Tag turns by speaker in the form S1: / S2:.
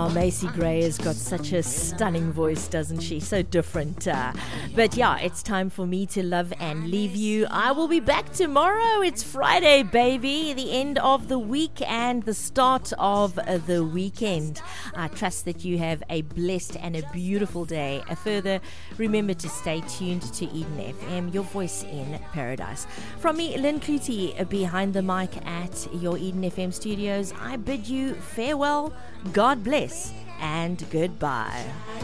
S1: Macy Gray has got such a stunning voice, doesn't she? So different. But yeah, it's time for me to love and leave you. I will be back tomorrow. It's Friday, baby. The end of the week and the start of the weekend. I trust that you have a blessed and a beautiful day. Further, remember to stay tuned to Eden FM, your voice in paradise. From me, Lynn Clutie, behind the mic at your Eden FM studios, I bid you farewell, God bless, and goodbye.